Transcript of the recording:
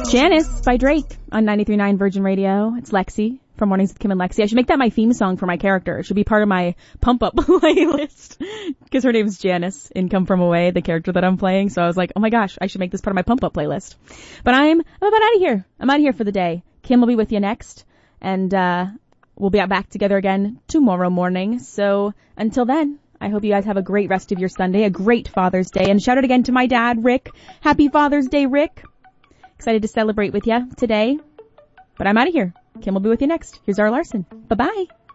Janice by Drake on 93.9 Virgin Radio. It's Lexi from Mornings with Kim and Lexi. I should make that my theme song for my character. It should be part of my pump up playlist because her name's Janice in Come From Away, the character that I'm playing. So I was like, oh my gosh, I should make this part of my pump up playlist. But I'm about out of here. I'm out of here for the day. Kim will be with you next, and we'll be back together again tomorrow morning. So until then, I hope you guys have a great rest of your Sunday, a great Father's Day, and shout out again to my dad, Rick. Happy Father's Day, Rick. Excited to celebrate with you today. But I'm out of here. Kim will be with you next. Here's Zara Larson. Bye-bye.